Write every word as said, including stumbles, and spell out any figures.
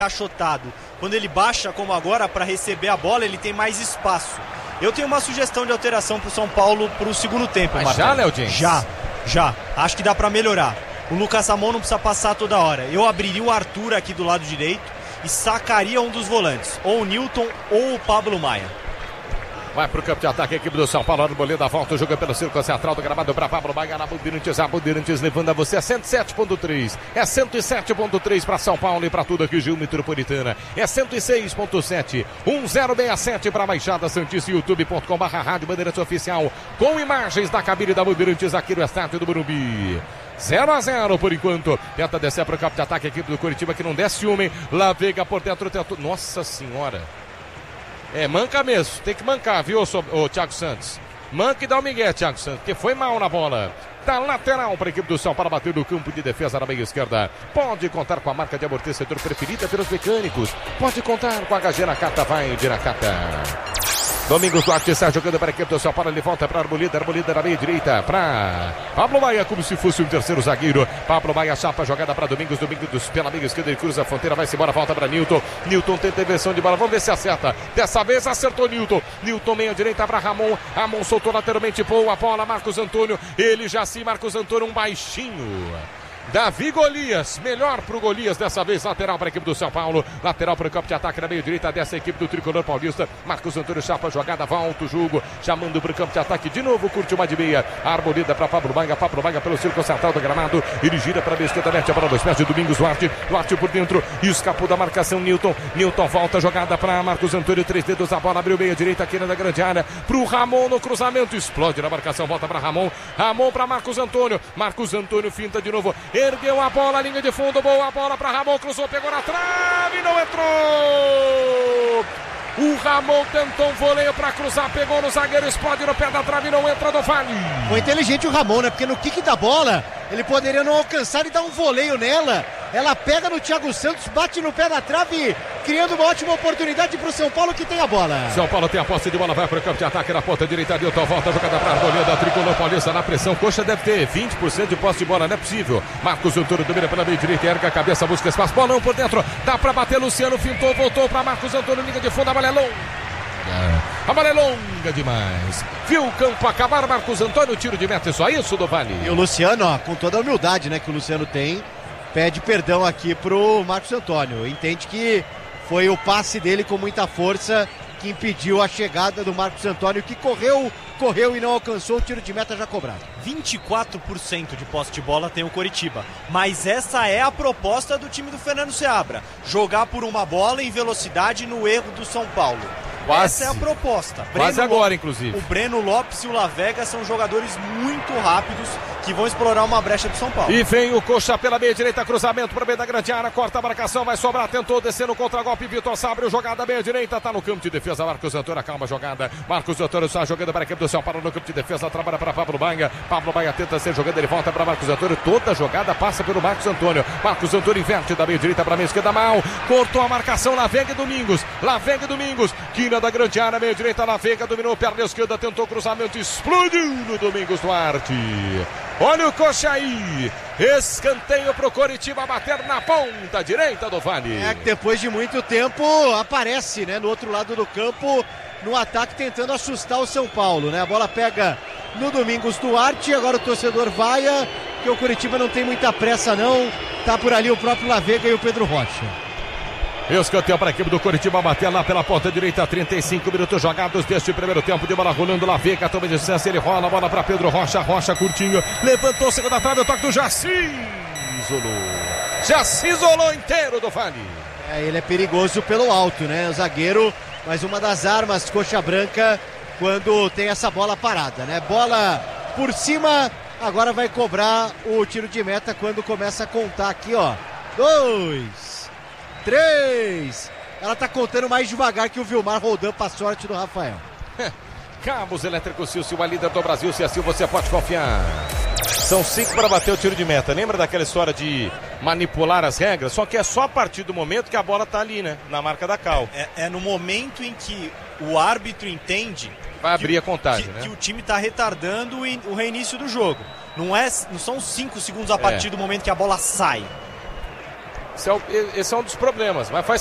achotado. Quando ele baixa, como agora, para receber a bola, ele tem mais espaço. Eu tenho uma sugestão de alteração para o São Paulo para o segundo tempo. Mas já, Léo James? Já, já. Acho que dá para melhorar. O Lucas Ramon não precisa passar toda hora. Eu abriria o Arthur aqui do lado direito e sacaria um dos volantes, ou o Newton ou o Pablo Maia. Vai pro campo de ataque a equipe do São Paulo. Arboleda volta, joga pelo círculo central do gramado para Pablo Maia na Bandeirantes. A Bandeirantes levando a você a cento e sete ponto três. É cento e sete ponto três para São Paulo e para tudo aqui, Gil Metropolitana. É cento e seis ponto sete. um zero seis sete para a Baixada Santista, youtube ponto com barra rádio Bandeirantes Oficial. Com imagens da cabine da Bandeirantes aqui no estádio do Morumbi. zero a zero por enquanto. Tenta descer para o campo de ataque a equipe do Coritiba que não desce homem. La Vega por dentro, tentou. Nossa senhora. É, manca mesmo, tem que mancar, viu, o Thiago Santos? Manca e dá o migué, Thiago Santos, porque foi mal na bola. Da lateral para a equipe do São Paulo, bater no campo de defesa na meia esquerda. Pode contar com a marca de amortecedor preferida pelos mecânicos. Pode contar com a H G Nakata, vai de Nakata. Domingos Duarte está jogando para a equipe do São Paulo, ele volta para a Arboleda, Arboleda na meia direita para Pablo Maia, como se fosse um terceiro zagueiro. Pablo Maia chapa, jogada para Domingos, Domingos pela meia esquerda, ele cruza a fronteira, vai-se embora, volta para Newton. Newton tenta a inversão de bola, vamos ver se acerta. Dessa vez acertou Newton. Newton meia direita para Ramon, Ramon soltou lateralmente, boa bola, Marcos Antônio, ele já sim, Marcos Antônio, um baixinho. Davi Golias, melhor pro Golias dessa vez, lateral para a equipe do São Paulo, lateral para o campo de ataque na meia direita dessa equipe do Tricolor Paulista. Marcos Antônio chapa, jogada, volta o jogo, chamando para o campo de ataque de novo, curte uma de meia, Arboleda para Pablo Maia, Pablo Maia pelo círculo central do gramado, ele gira para a esquerda, mete a bola dois pés de Domingos Duarte, Duarte por dentro, escapou da marcação Newton, Newton volta, jogada para Marcos Antônio, três dedos, a bola abriu meia direita aqui na grande área, pro Ramon no cruzamento, explode na marcação, volta para Ramon, Ramon para Marcos Antônio, Marcos Antônio finta de novo, ergueu a bola, linha de fundo, boa bola para Ramon, cruzou, pegou na trave, não entrou. O Ramon tentou um voleio para cruzar, pegou no zagueiro, explode no pé da trave, não entra do Vale. Foi inteligente o Ramon, né? Porque no kick da bola, ele poderia não alcançar e dar um voleio nela. Ela pega no Thiago Santos, bate no pé da trave, criando uma ótima oportunidade para o São Paulo que tem a bola. São Paulo tem a posse de bola, vai para o campo de ataque na ponta direita, Newton volta, jogada para a Arboleda, Tricolor Paulista na pressão, Coxa deve ter vinte por cento de posse de bola, não é possível. Marcos Antônio domina pela meia direita, erga a cabeça, busca espaço, bolão por dentro, dá para bater, Luciano fintou, voltou para Marcos Antônio, liga de fundo, a bola é longa. A bola é longa demais. Viu o campo acabar, Marcos Antônio, tiro de meta, só isso do Vale. E o Luciano, ó, com toda a humildade, né, que o Luciano tem, pede perdão aqui pro Marcos Antônio. Entende que foi o passe dele com muita força que impediu a chegada do Marcos Antônio, que correu, correu e não alcançou o tiro de meta já cobrado. vinte e quatro por cento de posse de bola tem o Coritiba, mas essa é a proposta do time do Fernando Seabra, jogar por uma bola em velocidade no erro do São Paulo. Quase. Essa é a proposta. Quase Breno agora, Lopes, inclusive. O Breno Lopes e o La Vega são jogadores muito rápidos que vão explorar uma brecha do São Paulo. E vem o Coxa pela meia direita, cruzamento para meio da grande área, corta a marcação, vai sobrar, tentou descer no contra-golpe, Vitor Sabre, jogada meia direita, tá no campo de defesa, Marcos Antônio, calma a jogada, Marcos Antônio está jogando para a equipe do São Paulo no campo de defesa, trabalha para Pablo Maia, Pablo Maia tenta ser jogando, ele volta para Marcos Antônio, toda jogada passa pelo Marcos Antônio, Marcos Antônio inverte da meia direita para a meia esquerda, mal, cortou a marcação, La Vega e Domingos, La Vega e Domingos, quina da grande área, meia direita, La Vega dominou, perna esquerda, tentou cruzamento, explodiu no Domingos Duarte. Olha o Coxa aí, escanteio pro Coritiba bater na ponta direita do Vale. É que depois de muito tempo aparece, né, no outro lado do campo, no ataque tentando assustar o São Paulo, né? A bola pega no Domingos Duarte, agora o torcedor vaia, que o Coritiba não tem muita pressa não, tá por ali o próprio La Vega e o Pedro Rocha. Escanteio para a equipe do Coritiba bater lá pela ponta direita, trinta e cinco minutos jogados deste primeiro tempo de bola rolando, La Vega, toma distância, ele rola a bola para Pedro Rocha, Rocha curtinho, levantou, segunda trave, o toque do Jaci, isolou, Jaci isolou inteiro do Vale. É, ele é perigoso pelo alto, né, o zagueiro, mas uma das armas Coxa Branca quando tem essa bola parada, né, bola por cima, agora vai cobrar o tiro de meta quando começa a contar aqui, ó, dois... Três. Ela tá contando mais devagar que o Vilmar Roldan pra sorte do Rafael. Cabos Elétricos Silcio, a líder do Brasil. Se assim você pode confiar. São cinco para bater o tiro de meta. Lembra daquela história de manipular as regras? Só que é só a partir do momento que a bola tá ali, né? Na marca da cal. É, é no momento em que o árbitro entende... Vai abrir que, a contagem, que, né? Que o time tá retardando o, o reinício do jogo. Não, é, não são cinco segundos a partir é. do momento que a bola sai. Esse é, o, esse é um dos problemas, mas faz